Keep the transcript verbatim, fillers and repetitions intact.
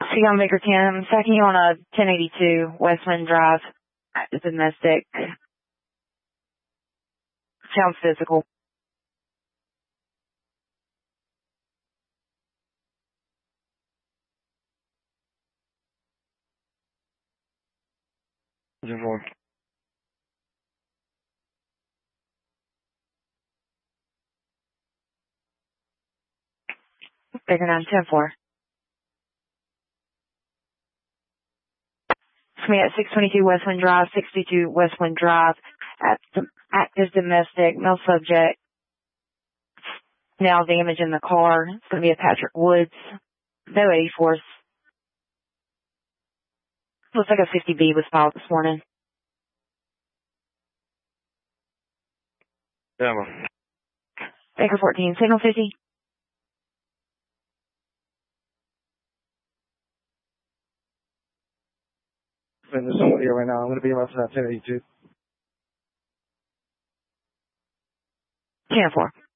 See on Baker ten. I'm stacking you on a ten eighty-two Westman Drive. It's domestic. Sounds physical. ten four. Baker nine, ten four. It's me at six twenty-two Westwind Drive, sixty-two Westwind Drive, at the active domestic, male subject. Now damage in the car. It's going to be a Patrick Woods. No eighty-fours. Looks like a fifty B was filed this morning. Yeah, Baker fourteen, signal fifty. I'm in the here right now. I'm going to be around for that ten eighty-two. ten four.